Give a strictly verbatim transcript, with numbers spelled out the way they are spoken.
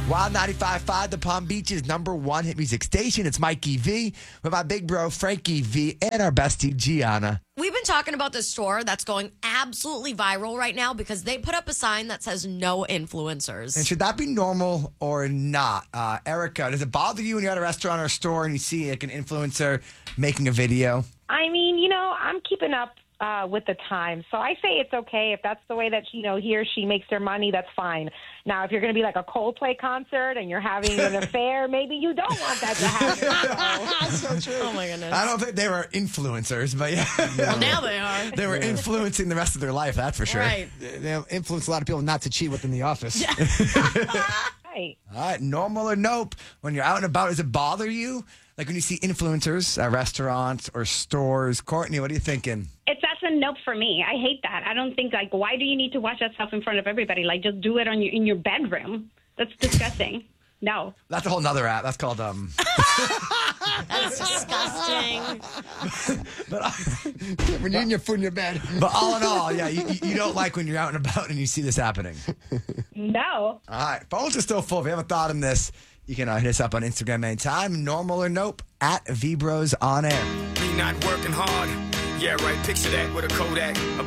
Wild ninety-five point five, the Palm Beach's number one hit music station. It's Mikey V with my big bro, Frankie V, and our bestie, Gianna. We've been talking about this store that's going absolutely viral right now because they put up a sign that says no influencers. And should that be normal or not? Uh, Erica, does it bother you when you're at a restaurant or a store and you see like an influencer making a video? I mean, you know, I'm keeping up uh, with the times. So I say it's okay. If that's the way that, you know, he or she makes their money, that's fine. Now, if you're going to be like a Coldplay concert and you're having an affair, maybe you don't want that to happen. So true. Oh, my goodness. I don't think they were influencers, but yeah. Well, now they are. They were influencing the rest of their life, that's for sure. Right. They influence a lot of people not to cheat within the office. Right. All right, normal or nope? When you're out and about, does it bother you? Like when you see influencers at restaurants or stores. Courtney, what are you thinking? It's that's a nope for me. I hate that. I don't think like why do you need to watch that stuff in front of everybody? Like just do it on your in your bedroom. That's disgusting. No. That's a whole nother app. That's called um. That's disgusting. but, uh, When you're eating your food in your bed. but all in all, yeah, you, you don't like when you're out and about and you see this happening. No. All right, phones are still full. If you haven't thought on this, you can uh, hit us up on Instagram anytime. Normal or nope at Vibros on air. Me not working hard. Yeah, right. Picture that with a Kodak. A